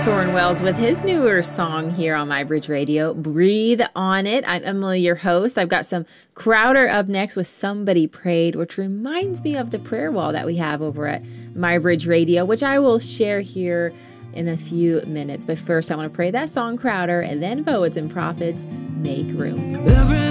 Torrin Wells with his newer song here on My Bridge Radio, Breathe on It. I'm Emily, your host. I've got some Crowder up next with Somebody Prayed, which reminds me of the prayer wall that we have over at My Bridge Radio, which I will share here in a few minutes. But first, I want to pray that song, Crowder, and then Poets and Prophets, Make Room.